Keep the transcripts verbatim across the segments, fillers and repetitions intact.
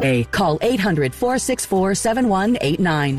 today. Call eight hundred, four six four, seven one eight nine.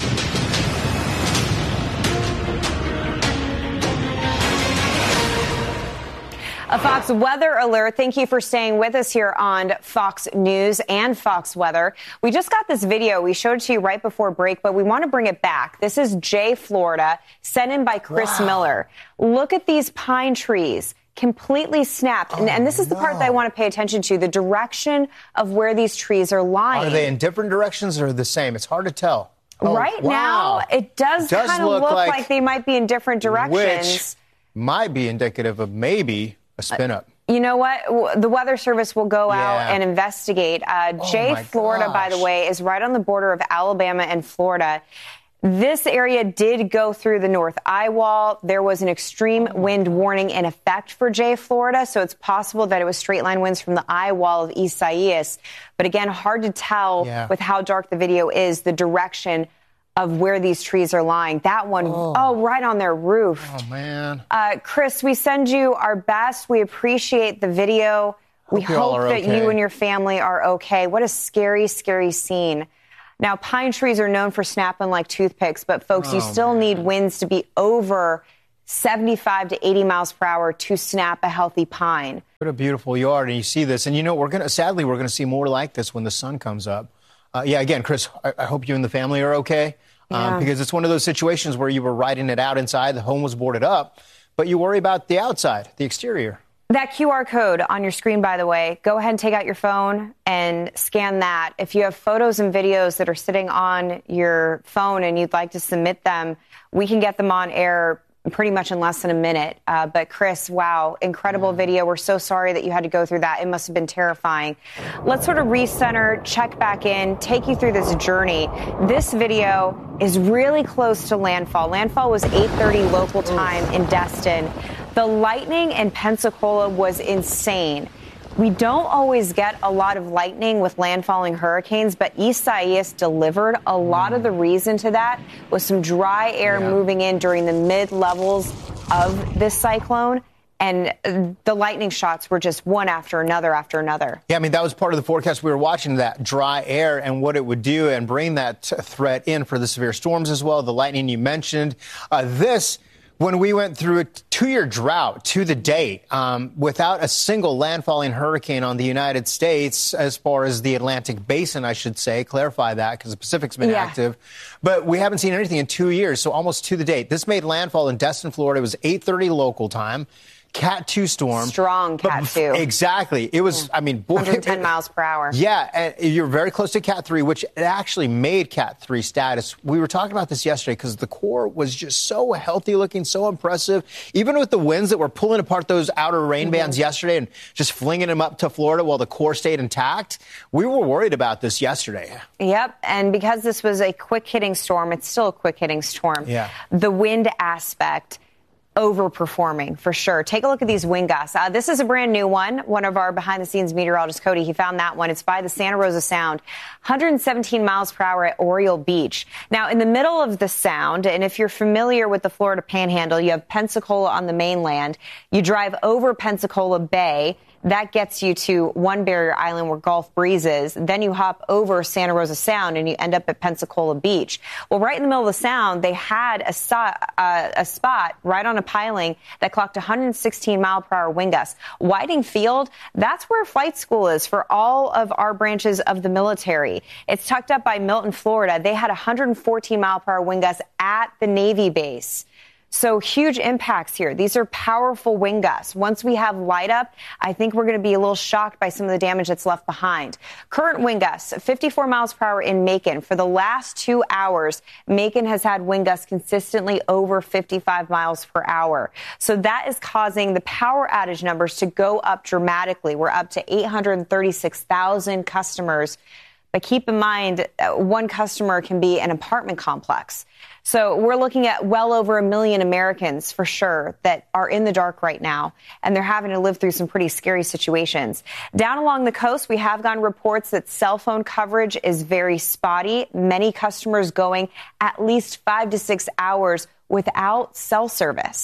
A Fox weather alert. Thank you for staying with us here on Fox News and Fox Weather. We just got this video. We showed it to you right before break, but we want to bring it back. This is Jay, Florida, sent in by Chris wow. Miller. Look at these pine trees. Completely snapped. Oh, and, and this is the no. part that I want to pay attention to, the direction of where these trees are lying. Are they in different directions or the same? It's hard to tell. Oh, right wow. now, it does, does kind of look, look like, like they might be in different directions. Which might be indicative of maybe a spin up. You know what? The Weather Service will go yeah. out and investigate. Uh, oh Jay, Florida, gosh. by the way, is right on the border of Alabama and Florida. This area did go through the North Eye Wall. There was an extreme oh wind warning in effect for Jay, Florida, so it's possible that it was straight line winds from the eye wall of Isaias. But again, hard to tell yeah. with how dark the video is, the direction of where these trees are lying. That one, oh, oh right on their roof. Oh, man. Uh, Chris, we send you our best. We appreciate the video. Hope we hope that okay. you and your family are okay. What a scary, scary scene. Now, pine trees are known for snapping like toothpicks, but folks, oh, you still man. need winds to be over seventy-five to eighty miles per hour to snap a healthy pine. What a beautiful yard, and you see this. And, you know, we're going to, sadly, we're going to see more like this when the sun comes up. Uh, yeah, again, Chris, I, I hope you and the family are okay. Um, yeah. Because it's one of those situations where you were riding it out inside, the home was boarded up, but you worry about the outside, the exterior. That Q R code on your screen, by the way, go ahead and take out your phone and scan that. If you have photos and videos that are sitting on your phone and you'd like to submit them, we can get them on air pretty much in less than a minute. Uh, but Chris, wow, incredible yeah. video. We're so sorry that you had to go through that. It must have been terrifying. Let's sort of recenter, check back in, take you through this journey. This video is really close to landfall. Landfall was eight thirty local time in Destin. The lightning in Pensacola was insane. We don't always get a lot of lightning with landfalling hurricanes, but Isaias delivered. A lot of the reason to that was some dry air yeah. moving in during the mid-levels of this cyclone, and the lightning shots were just one after another after another. Yeah, I mean, that was part of the forecast. We were watching that dry air and what it would do and bring that threat in for the severe storms as well, the lightning you mentioned. Uh, this... When we went through a two-year drought to the date, um, without a single landfalling hurricane on the United States, as far as the Atlantic Basin, I should say, clarify that because the Pacific's been yeah. active. But we haven't seen anything in two years, so almost to the date. This made landfall in Destin, Florida. It was eight thirty local time. Cat two storm. Strong Cat two. Exactly. It was, yeah. I mean, boy, one hundred ten miles per hour. Yeah, and you're very close to Cat three, which it actually made Cat three status. We were talking about this yesterday because the core was just so healthy looking, so impressive. Even with the winds that were pulling apart those outer rain mm-hmm. bands yesterday and just flinging them up to Florida while the core stayed intact, we were worried about this yesterday. Yep, and because this was a quick-hitting storm, it's still a quick-hitting storm. Yeah. The wind aspect overperforming for sure. Take a look at these wind gusts. Uh, this is a brand new one. One of our behind-the-scenes meteorologists, Cody, he found that one. It's by the Santa Rosa Sound, one hundred seventeen miles per hour at Oriole Beach. Now, in the middle of the sound, and if you're familiar with the Florida Panhandle, you have Pensacola on the mainland. You drive over Pensacola Bay. That gets you to One Barrier Island where Gulf Breeze is. Then you hop over Santa Rosa Sound and you end up at Pensacola Beach. Well, right in the middle of the sound, they had a, so, uh, a spot right on a piling that clocked one hundred sixteen mile per hour wind gusts. Whiting Field, that's where flight school is for all of our branches of the military. It's tucked up by Milton, Florida. They had one hundred fourteen mile per hour wind gusts at the Navy base. So huge impacts here. These are powerful wind gusts. Once we have light up, I think we're going to be a little shocked by some of the damage that's left behind. Current wind gusts, fifty-four miles per hour in Macon. For the last two hours, Macon has had wind gusts consistently over fifty-five miles per hour. So that is causing the power outage numbers to go up dramatically. We're up to eight hundred thirty-six thousand customers. But keep in mind, one customer can be an apartment complex. So we're looking at well over a million Americans for sure that are in the dark right now, and they're having to live through some pretty scary situations. Down along the coast, we have gotten reports that cell phone coverage is very spotty. Many customers going at least five to six hours without cell service.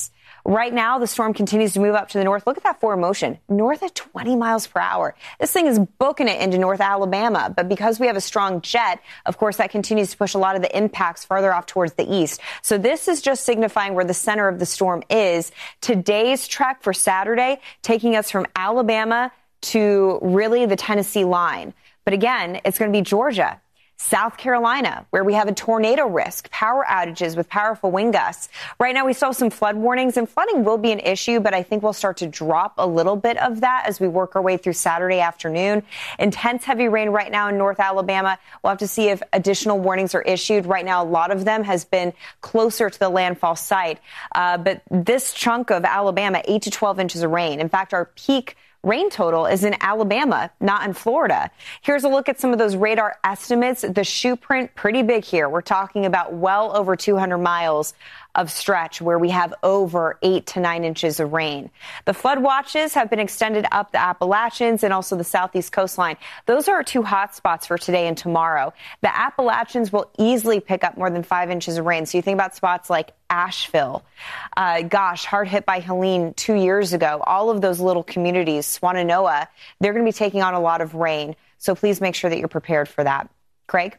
Right now, the storm continues to move up to the north. Look at that forward motion, north of twenty miles per hour. This thing is booking it into North Alabama. But because we have a strong jet, of course, that continues to push a lot of the impacts farther off towards the east. So this is just signifying where the center of the storm is. Today's trek for Saturday, taking us from Alabama to really the Tennessee line. But again, it's going to be Georgia, South Carolina, where we have a tornado risk, power outages with powerful wind gusts. Right now, we still have some flood warnings, and flooding will be an issue, but I think we'll start to drop a little bit of that as we work our way through Saturday afternoon. Intense heavy rain right now in North Alabama. We'll have to see if additional warnings are issued. Right now, a lot of them has been closer to the landfall site. Uh, but this chunk of Alabama, eight to twelve inches of rain. In fact, our peak rain total is in Alabama, not in Florida. Here's a look at some of those radar estimates. The shoe print, pretty big here. We're talking about well over two hundred miles of stretch where we have over eight to nine inches of rain. The flood watches have been extended up the Appalachians and also the southeast coastline. Those are our two hot spots for today and tomorrow. The Appalachians will easily pick up more than five inches of rain. So you think about spots like Asheville, uh, gosh, hard hit by Helene two years ago. All of those little communities, Swannanoa, they're going to be taking on a lot of rain. So please make sure that you're prepared for that. Craig?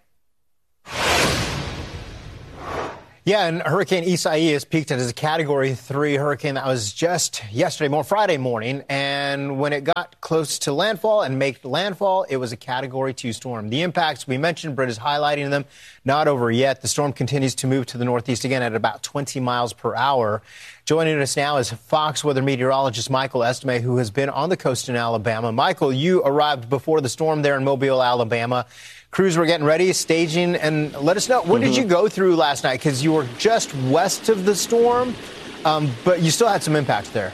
Yeah, and Hurricane Isaias peaked as a Category three hurricane that was just yesterday, more Friday morning. And when it got close to landfall and made landfall, it was a Category two storm. The impacts, we mentioned, Britt is highlighting them, not over yet. The storm continues to move to the northeast again at about twenty miles per hour. Joining us now is Fox weather meteorologist Michael Estime, who has been on the coast in Alabama. Michael, you arrived before the storm there in Mobile, Alabama. Crews were getting ready, staging, and let us know, what mm-hmm. did you go through last night? Because you were just west of the storm, um, but you still had some impact there.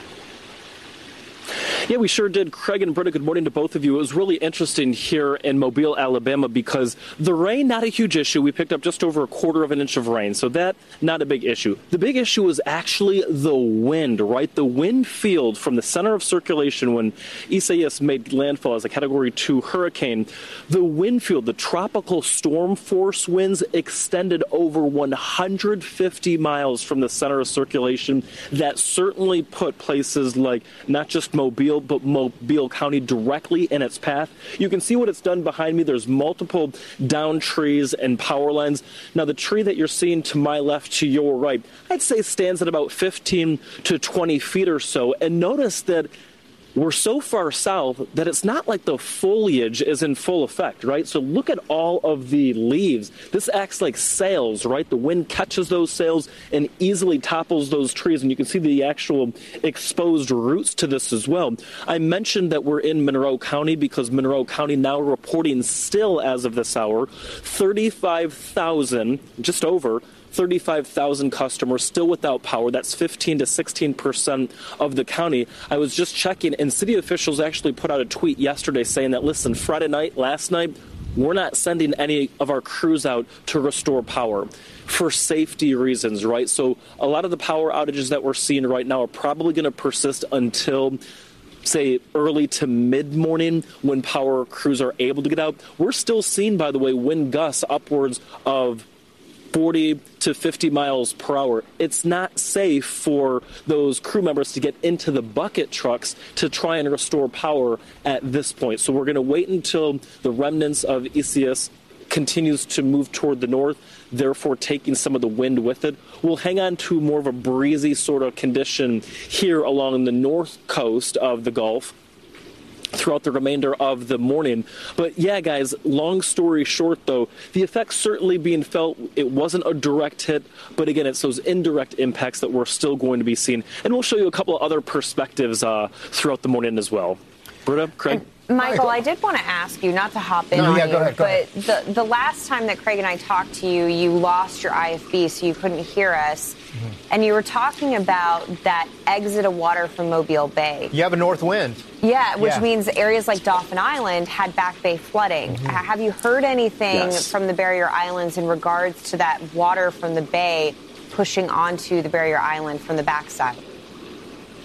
Yeah, we sure did. Craig and Britta, good morning to both of you. It was really interesting here in Mobile, Alabama, because the rain, not a huge issue. We picked up just over a quarter of an inch of rain, so that, not a big issue. The big issue was actually the wind, right? The wind field from the center of circulation when Isaias made landfall as a Category two hurricane. The wind field, the tropical storm force winds extended over one hundred fifty miles from the center of circulation. That certainly put places like not just Mobile, but Mobile County directly in its path. You can see what it's done behind me. There's multiple down trees and power lines. Now, the tree that you're seeing to my left, to your right, I'd say stands at about fifteen to twenty feet or so. And notice that we're so far south that it's not like the foliage is in full effect, right? So look at all of the leaves. This acts like sails, right? The wind catches those sails and easily topples those trees. And you can see the actual exposed roots to this as well. I mentioned that we're in Monroe County because Monroe County now reporting still as of this hour, thirty-five thousand, just over, thirty-five thousand customers still without power. That's fifteen to sixteen percent of the county. I was just checking, and city officials actually put out a tweet yesterday saying that, listen, Friday night, last night, we're not sending any of our crews out to restore power for safety reasons, right? So a lot of the power outages that we're seeing right now are probably going to persist until, say, early to mid-morning when power crews are able to get out. We're still seeing, by the way, wind gusts upwards of forty to fifty miles per hour. It's not safe for those crew members to get into the bucket trucks to try and restore power at this point. So we're going to wait until the remnants of Isaias continues to move toward the north, therefore taking some of the wind with it. We'll hang on to more of a breezy sort of condition here along the north coast of the Gulf throughout the remainder of the morning. But yeah, guys, long story short, though, the effects certainly being felt. It wasn't a direct hit, but again, it's those indirect impacts that we're still going to be seeing. And we'll show you a couple of other perspectives uh, throughout the morning as well. Britta, Craig? Michael, I did want to ask you, not to hop in no, on yeah, you, go ahead, go but ahead. The, the last time that Craig and I talked to you, you lost your I F B, so you couldn't hear us. Mm-hmm. And you were talking about that exit of water from Mobile Bay. You have a north wind. Yeah, which yeah. means areas like Dauphin Island had Back Bay flooding. Mm-hmm. Have you heard anything yes. from the Barrier Islands in regards to that water from the bay pushing onto the Barrier Island from the backside?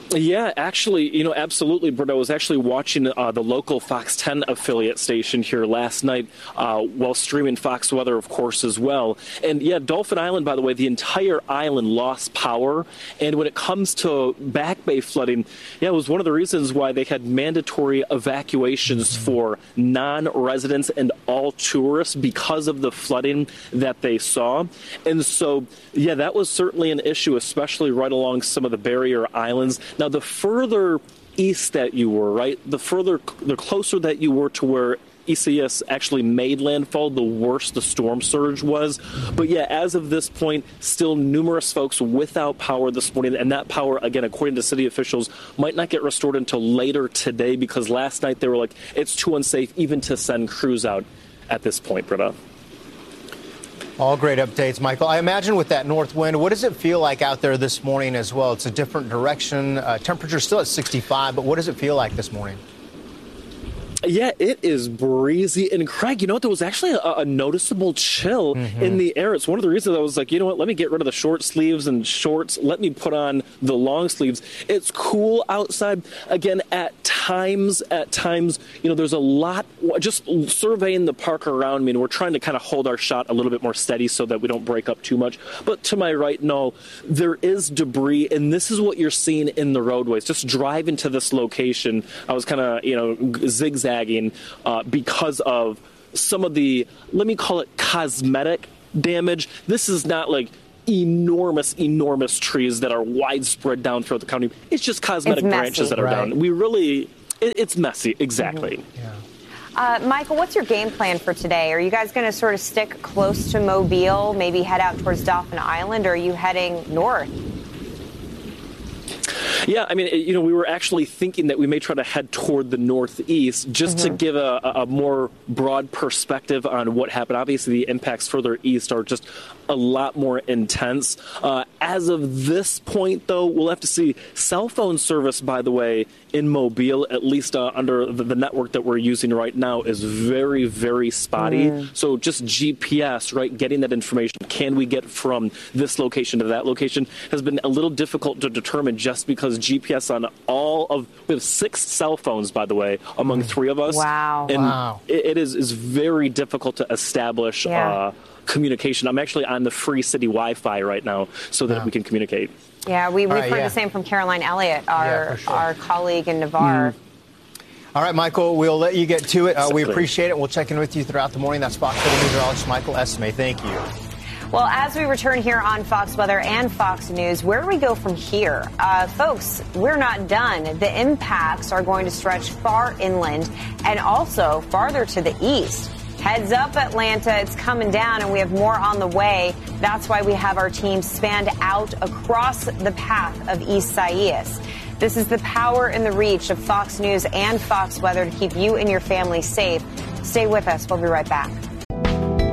Yeah, actually, you know, absolutely, Brett. I was actually watching uh, the local Fox ten affiliate station here last night uh, while streaming Fox Weather, of course, as well. And yeah, Dolphin Island, by the way, the entire island lost power. And when it comes to Back Bay flooding, yeah, it was one of the reasons why they had mandatory evacuations for non-residents and all tourists because of the flooding that they saw. And so, yeah, that was certainly an issue, especially right along some of the barrier islands. Now, the further east that you were, right, the further, the closer that you were to where Isaias actually made landfall, the worse the storm surge was. But yeah, as of this point, still numerous folks without power this morning. And that power, again, according to city officials, might not get restored until later today because last night they were like, it's too unsafe even to send crews out at this point, Britta. All great updates, Michael. I imagine with that north wind, what does it feel like out there this morning as well? It's a different direction. Uh, temperature still at sixty-five, but what does it feel like this morning? Yeah, it is breezy. And Craig, you know what? There was actually a, a noticeable chill mm-hmm. in the air. It's one of the reasons I was like, you know what? Let me get rid of the short sleeves and shorts. Let me put on the long sleeves. It's cool outside. Again, at times, at times, you know, there's a lot. Just surveying the park around me, and we're trying to kind of hold our shot a little bit more steady so that we don't break up too much. But to my right, no, there is debris, and this is what you're seeing in the roadways. Just driving to this location, I was kind of, you know, zigzag. Uh, because of some of the, let me call it cosmetic damage. This is not like enormous, enormous trees that are widespread down throughout the county. It's just cosmetic branches that are right. down. We really, it, it's messy. Exactly. Mm-hmm. Yeah. Uh, Michael, what's your game plan for today? Are you guys going to sort of stick close to Mobile, maybe head out towards Dolphin Island, or are you heading north? Yeah, I mean, you know, we were actually thinking that we may try to head toward the northeast just mm-hmm. to give a, a more broad perspective on what happened. Obviously, the impacts further east are just a lot more intense. Uh, as of this point, though, we'll have to see. Cell phone service, by the way, in Mobile, at least uh, under the, the network that we're using right now, is very, very spotty. Mm. So just G P S, right, getting that information, can we get from this location to that location, has been a little difficult to determine just because G P S on all of, we have six cell phones, by the way, among mm. three of us. Wow. And wow. it, it is, is very difficult to establish yeah. uh, communication. I'm actually on the free city Wi-Fi right now so that yeah. we can communicate. Yeah, we, we've right, heard yeah. the same from Caroline Elliott, our yeah, sure. our colleague in Navarre. Mm. All right, Michael, we'll let you get to it. Uh, we appreciate it. We'll check in with you throughout the morning. That's Fox Weather meteorologist Michael Esme. Thank you. Well, as we return here on Fox Weather and Fox News, where do we go from here? Uh, folks, we're not done. The impacts are going to stretch far inland and also farther to the east. Heads up, Atlanta, it's coming down, and we have more on the way. That's why we have our team spanned out across the path of East Isaias. This is the power and the reach of Fox News and Fox Weather to keep you and your family safe. Stay with us. We'll be right back.